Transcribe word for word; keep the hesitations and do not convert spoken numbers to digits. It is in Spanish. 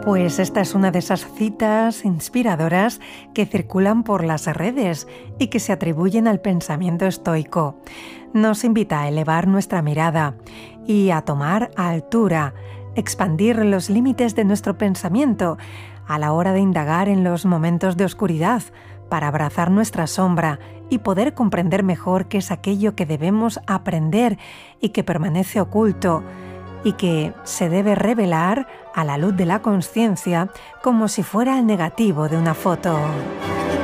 Pues esta es una de esas citas inspiradoras que circulan por las redes y que se atribuyen al pensamiento estoico. Nos invita a elevar nuestra mirada y a tomar altura, expandir los límites de nuestro pensamiento a la hora de indagar en los momentos de oscuridad para abrazar nuestra sombra y poder comprender mejor qué es aquello que debemos aprender y que permanece oculto, y que se debe revelar a la luz de la conciencia como si fuera el negativo de una foto.